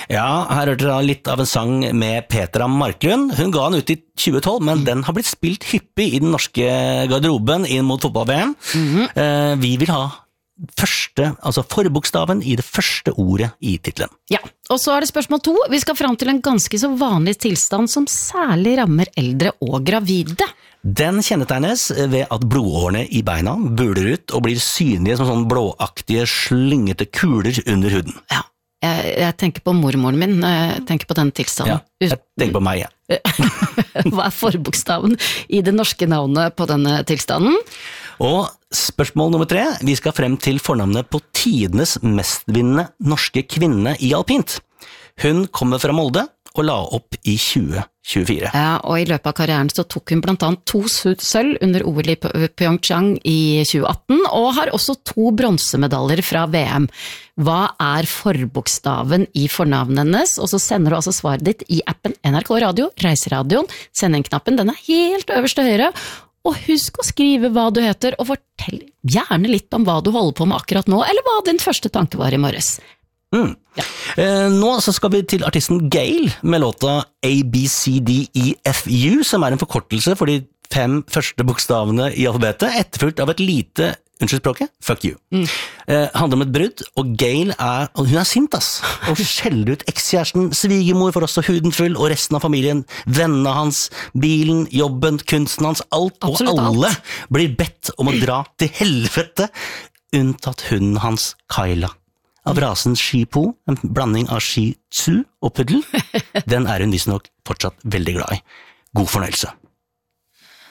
Ja, her hørte dere litt av en sang med Petra Marklund. Hun ga den ut i 2012, men den har blitt spilt hyppig i den norske garderoben inn mot fotball-VM. Vi vil ha forbokstaven i det første ordet i titlen. Ja, og så det spørsmål 2. Vi skal fram til en ganske så vanlig tilstand som særlig rammer eldre og gravide. Den kjennetegnes ved at blodårene i beina buler ut og blir synlige som sånn blåaktige, slyngete kuler under huden. Ja, jeg tenker på mormoren min, jeg tenker på den tilstanden. Ja, jeg tenker på meg, ja. Hva forbokstaven i det norske navnet på denne tilstanden? Og spørsmål nummer 3, vi skal frem til fornavnet på tidenes mestvinnende norske kvinne i alpint. Hun kommer fra Molde og la opp i 2024. Ja, og i løpet av karrieren så tok hun blant annet 2 sølv under OL i Pyeongchang i 2018, og har også 2 bronsemedaljer fra VM. Hva forbokstaven i fornavnet hennes? Og så sender du altså svaret ditt i appen NRK Radio, Reiseradioen. Send inn-knappen, den helt øverst til høyre. Og husk å skrive hva du heter, og fortell gjerne litt om hva du holder på med akkurat nå, eller hva din første tanke var i morges. Ja. Nå så skal vi til artisten Gayle med låta ABCDEFU, som en forkortelse for de 5 første bokstavene i alfabetet, etterfulgt av et lite, unnskyld språket, fuck you. Handler om et brudd, og Gayle hun sint og skjeller ut ekskjæresten, svigermor for også huden full, og resten av familien, vennene hans, bilen, jobben, kunsten hans, alt Absolutt og alle alt. blir bedt om å dra til helvete, unntatt hunden hans, Kyla. Av rasen Shih-Tzu, en blanding av Shih Tzu og puddel, den hun visstnok fortsatt veldig glad i. God fornøyelse.